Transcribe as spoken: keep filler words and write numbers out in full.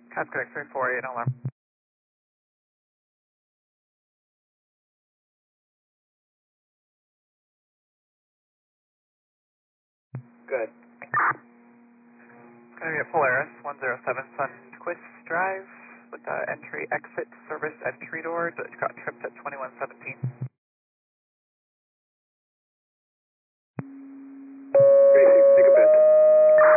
Cats Connect three four eight, alarm. Good. Gonna be at Polaris, one zero seven Sunquist Drive, with the entry exit service entry door. It's got tripped at twenty-one seventeen.